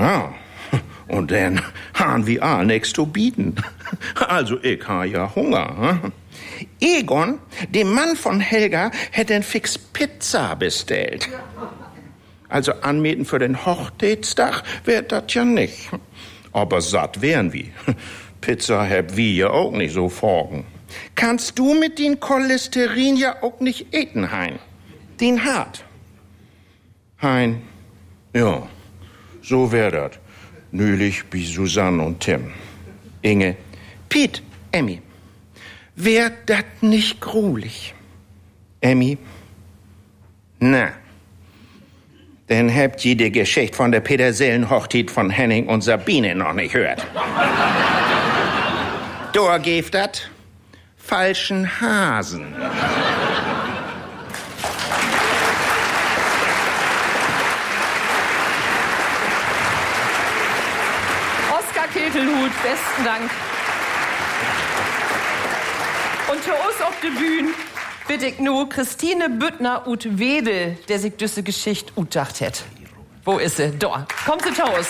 Ja, und dann han wir all nix zu bieten. Also ich ha ja Hunger. Hm? Egon, der Mann von Helga, hätte ein Fix Pizza bestellt. Also anmieten für den Hochzeitstag wär das ja nicht. Aber satt wären wir. Pizza hab wir ja auch nicht so forgen. Kannst du mit den Cholesterin ja auch nicht eten, Hein? Den hart. Hein, ja, so wär dat. Nülich wie Susanne und Tim. Inge, Piet, Emmy. Wär dat nicht grulich? Emmy? Na. Dann habt ihr die Geschichte von der Petersillenhochzeit von Henning und Sabine noch nicht gehört. Da geeft dat falschen Hasen. Oskar Ketelhut, besten Dank. Und für uns auf der Bühne bitte ich nur Christine Büttner ut Wedel, der sich diese Geschichte utdacht hat. Wo ist sie? Da. Kommt sie raus.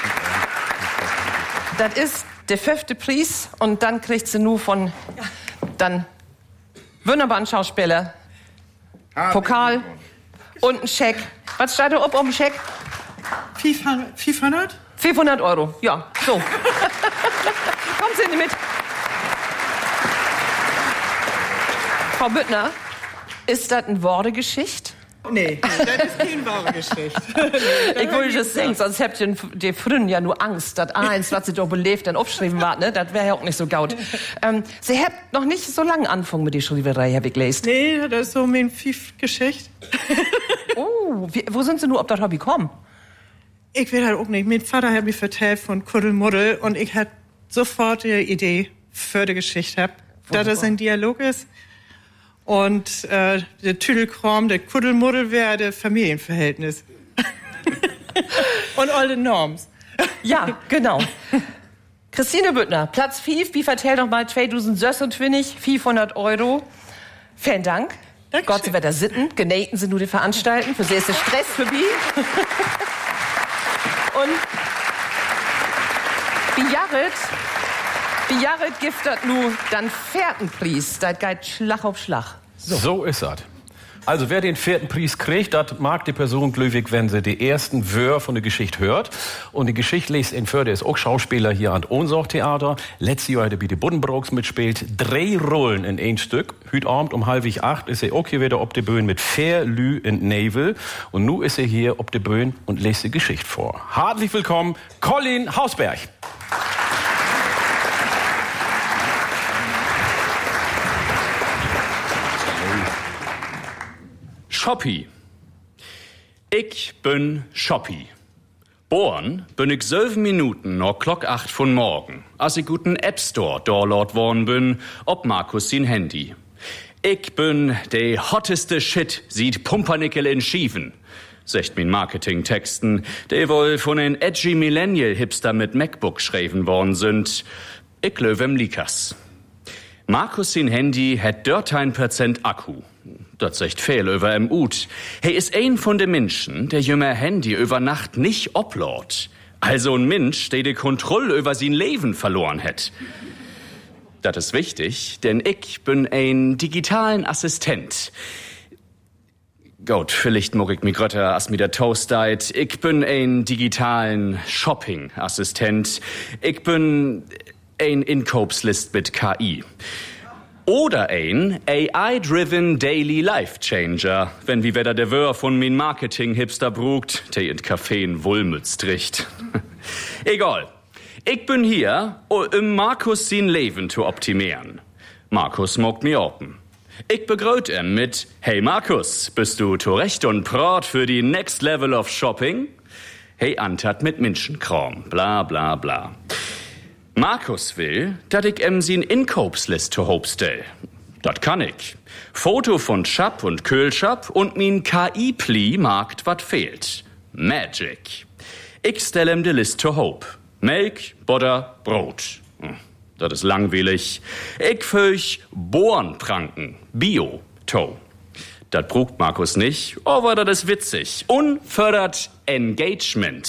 Das ist der 5. Preis und dann kriegt sie nur von dann wunderbaren Schauspieler Pokal und einen Scheck. Was steht da oben auf dem Scheck? 500? 500 Euro, ja, so. Kommen Sie mit. Frau Büttner, ist das eine wahre Geschichte? Nee, das ist keine wahre Geschichte. Ich wollte das sagen, sonst habt ihr die Frühen ja nur Angst, dass eins, was sie doch belebt, dann aufgeschrieben war, ne? Das wäre ja auch nicht so gaut. Sie habt noch nicht so lange angefangen mit der Schreiberei, hab ich gelesen. Nee, das ist so meine Geschichte. Oh, wo sind Sie nur auf das Hobby gekommen? Ich will halt auch nicht. Mein Vater hat mir erzählt von Kuddelmuddel und ich hatte sofort die Idee für die Geschichte, dass das ein Dialog ist. Und der Tüdelkram, der Kuddelmuddel wäre das Familienverhältnis. Und alle Norms. Ja, genau. Christine Büttner, Platz 5, wie vertellt noch mal 2026, 500 Euro. Vielen Dank. Dankeschön. Gott, Sie werden sitten, genähten Sie nur die Veranstalten, für Sie ist der Stress vorbei. Und wie Jared giftet nu dann 4. Preis, das geht Schlag auf Schlag. So ist das. Also wer den 4. Preis kriegt, das mag die Person glücklich, wenn sie die ersten Wör von der Geschichte hört. Und die Geschichte liest in Förde ist auch Schauspieler hier an Ohnsorg-Theater. Letztes Jahr hat er bei die Buddenbrooks mitspielt. 3 Rollen in ein Stück. Heute Abend um 7:30 ist er auch hier wieder auf der Bühne mit Fair Lü in Navel. Und nu ist er hier auf der Bühne und liest die Geschichte vor. Herzlich willkommen, Colin Hausberg. Shoppy. Ich bin Shoppy. Born bin ich 7 Minuten nach Klock 8 von morgen, als ich guten App Store download worden bin, ob Markus sein Handy. Ich bin der hotteste Shit, sieht Pumpernickel in Schieven. Sagt min Marketingtexten, die wohl von den edgy Millennial-Hipster mit MacBook geschrieben worden sind. Ich löwem Likas. Markus sein Handy hat 13% Akku. Das sagt viel über im Ut. Hey ist ein von den Menschen, der jünger Handy über Nacht nicht upload. Also ein Mensch, der die Kontrolle über sein Leben verloren hat. Das ist wichtig, denn ich bin ein digitalen Assistent. Gut, vielleicht mag ich mich grötter als mir der Toast deit. Ich bin ein digitalen Shopping-Assistent. Ich bin ein Inkaufslist mit KI. Oder ein AI-driven Daily Life Changer, wenn wie weder der Wör von min Marketing-Hipster brugt, der in Café in Wulmütz tricht. Egal. Ich bin hier, um Markus sein Leben zu optimieren. Markus mogt mir open. Ich begrüß ihn mit, hey Markus, bist du zurecht und prot für die Next Level of Shopping? Hey Antat mit Menschenkram, bla bla bla. Markus will, dass ich sein Inkaufsliste hobstell. Das kann ich. Foto von Schap und Kühlschap und min KI-Pli markt wat fehlt. Magic. Ich stell ihm die Liste hob. Milch, Butter, Brot. Das ist langweilig. Ich fürch Bohrenpranken. Bio, to. Das brugt Markus nicht, aber das ist witzig. Und fördert Engagement.